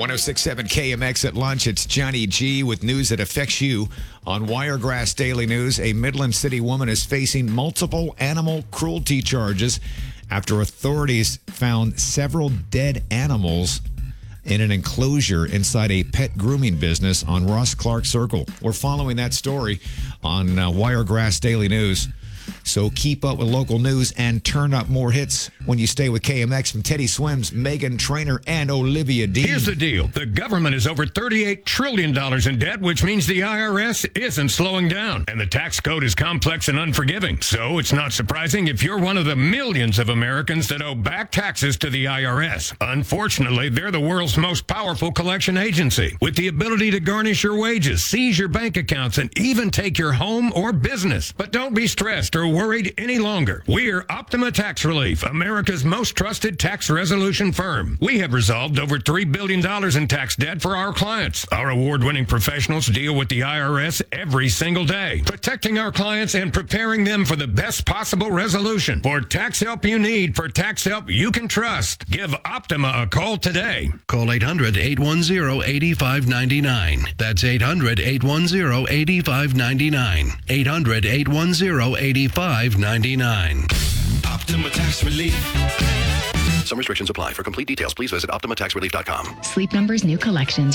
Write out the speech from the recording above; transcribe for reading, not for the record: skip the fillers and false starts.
106.7 KMX at lunch. It's Johnny G with news that affects you. On Wiregrass Daily News, a Midland City woman is facing multiple animal cruelty charges after authorities found several dead animals in an enclosure inside a pet grooming business on Ross Clark Circle. We're following that story on Wiregrass Daily News. So keep up with local news and turn up more hits when you stay with KMX from Teddy Swims, Megan Trainor, and Olivia Dean. Here's the deal. The government is over $38 trillion in debt, which means the IRS isn't slowing down. And the tax code is complex and unforgiving. So it's not surprising if you're one of the millions of Americans that owe back taxes to the IRS. Unfortunately, they're the world's most powerful collection agency, with the ability to garnish your wages, seize your bank accounts, and even take your home or business. But don't be stressed or worried any longer. We're Optima Tax Relief, America's most trusted tax resolution firm. We have resolved over $3 billion in tax debt for our clients. Our award-winning professionals deal with the IRS every single day, protecting our clients and preparing them for the best possible resolution. For tax help you need, for tax help you can trust, give Optima a call today. Call 800-810-8599. That's 800-810-8599. 800-810-8599. Optima Tax Relief. Some restrictions apply. For complete details, please visit OptimaTaxRelief.com. Sleep Number's new collections.